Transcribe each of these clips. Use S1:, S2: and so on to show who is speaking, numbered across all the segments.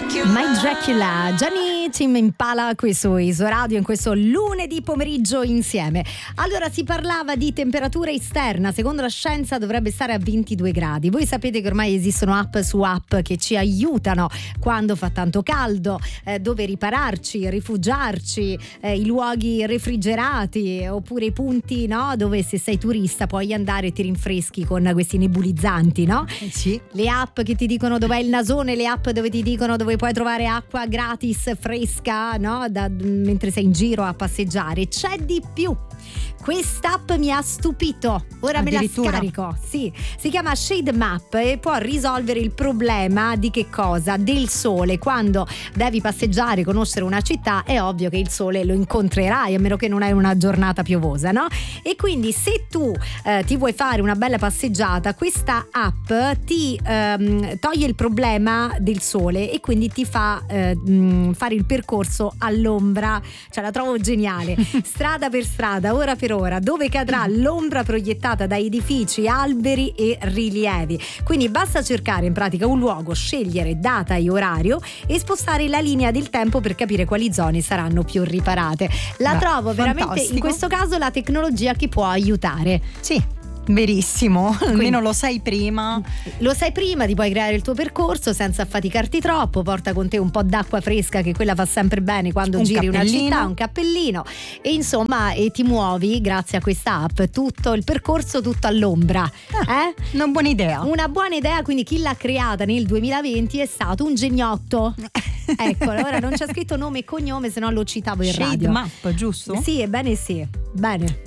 S1: My Dracula, Gianni Tame Impala qui su Isoradio in questo lunedì pomeriggio insieme. Allora, si parlava di temperatura esterna, secondo la scienza dovrebbe stare a 22 gradi. Voi sapete che ormai esistono app su app che ci aiutano quando fa tanto caldo, dove ripararci, rifugiarci, i luoghi refrigerati oppure i punti, no, dove se sei turista puoi andare e ti rinfreschi con questi nebulizzanti, no?
S2: Sì.
S1: Le app che ti dicono dov'è il nasone, le app dove ti dicono dove puoi trovare acqua gratis, fresca, no? Mentre sei in giro a passeggiare. C'è di più. Quest'app mi ha stupito, ora me la scarico. Sì, si chiama Shade Map e può risolvere il problema di che cosa? Del sole. Quando devi passeggiare, conoscere una città, è ovvio che il sole lo incontrerai, a meno che non hai una giornata piovosa, no? E quindi se tu ti vuoi fare una bella passeggiata, questa app ti toglie il problema del sole e quindi ti fa fare il percorso all'ombra. Cioè, la trovo geniale. Strada per strada, ora per ora, dove cadrà l'ombra proiettata da edifici, alberi e rilievi. Quindi basta cercare in pratica un luogo, scegliere data e orario e spostare la linea del tempo per capire quali zone saranno più riparate. Trovo veramente
S2: fantastico.
S1: in questo caso la tecnologia che può aiutare.
S2: Sì. Verissimo, almeno lo sai prima.
S1: Lo sai prima, ti puoi creare il tuo percorso senza affaticarti troppo. Porta con te un po' d'acqua fresca, che quella fa sempre bene quando giri una città, un cappellino, e insomma ti muovi grazie a questa app tutto il percorso tutto all'ombra.
S2: Una buona idea.
S1: Una buona idea, quindi chi l'ha creata nel 2020 è stato un geniotto. Ecco, ora non c'è scritto nome e cognome, se no lo citavo in
S2: Shade
S1: radio.
S2: Map, giusto?
S1: Sì, ebbene sì. Bene.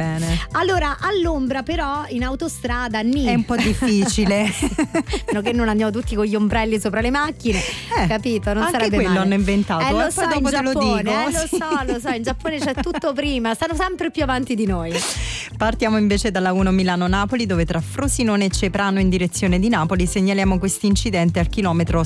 S1: Allora, all'ombra però in autostrada
S2: è un po' difficile.
S1: Meno che non andiamo tutti con gli ombrelli sopra le macchine, capito? Non
S2: anche
S1: sarebbe
S2: quello
S1: male.
S2: hanno inventato.
S1: Lo so,
S2: dopo
S1: in
S2: te
S1: Giappone,
S2: lo dico.
S1: Sì. Lo so, in Giappone c'è tutto prima, stanno sempre più avanti di noi.
S2: Partiamo invece dalla 1 Milano-Napoli, dove tra Frosinone e Ceprano in direzione di Napoli segnaliamo questo incidente al chilometro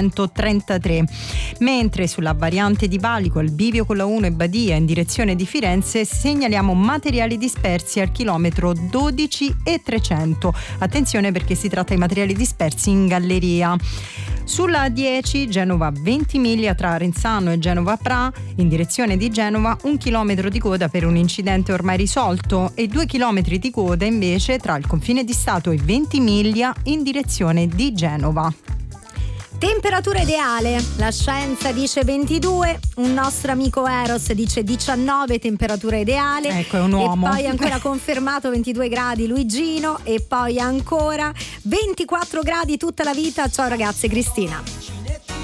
S2: 633, mentre sulla variante di Valico al bivio con la 1 e Badia in direzione di Firenze segnaliamo materiali dispersi al chilometro 12 e 300. Attenzione, perché si tratta di materiali dispersi in galleria. Sulla 10 Genova Ventimiglia tra Renzano e Genova Pra in direzione di Genova 1 chilometro di coda per un incidente ormai risolto e 2 chilometri di coda invece tra il confine di Stato e Ventimiglia in direzione di Genova.
S1: Temperatura ideale, la scienza dice 22, un nostro amico Eros dice 19 temperatura ideale.
S2: Ecco, è un uomo.
S1: E poi ancora confermato 22 gradi Luigino e poi ancora 24 gradi tutta la vita. Ciao ragazze, Cristina.